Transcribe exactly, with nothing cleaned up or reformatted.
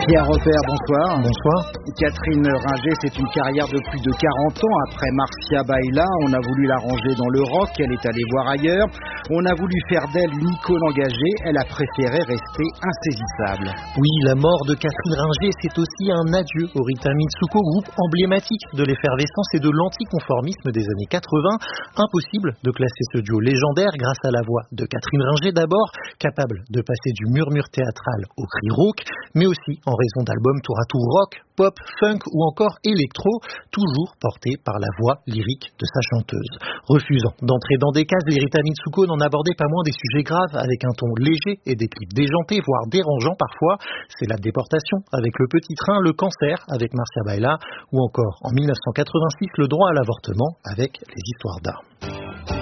Pierre Robert, bonsoir. Bonsoir. Catherine Ringer, c'est une carrière de plus de quarante ans. Après Marcia Baila, on a voulu la ranger dans le rock, elle est allée voir ailleurs. On a voulu faire d'elle une icône engagée, elle a préféré rester insaisissable. Oui, la mort de Catherine Ringer, c'est aussi un adieu au Rita Mitsouko, groupe emblématique de l'effervescence et de l'anticonformisme des années quatre-vingts. Impossible de classer ce duo légendaire grâce à la voix de Catherine Ringer d'abord, capable de passer du murmure théâtral au cri rauque, mais aussi en raison d'albums tour à tour rock, pop, funk ou encore électro, toujours portés par la voix lyrique de sa chanteuse. Refusant d'entrer dans des cases, les Rita Mitsouko n'en abordaient pas moins des sujets graves avec un ton léger et des clips déjantés, voire dérangeants parfois. C'est la déportation avec Le Petit Train, le cancer avec Marcia Baila ou encore en mille neuf cent quatre-vingt-six le droit à l'avortement avec Les Histoires d'Armes.